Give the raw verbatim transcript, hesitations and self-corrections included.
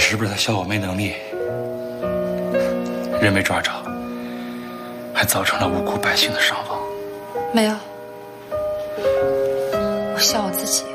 是不是他笑我没能力，人没抓着，还造成了无辜百姓的伤亡？ 没有，我笑我自己。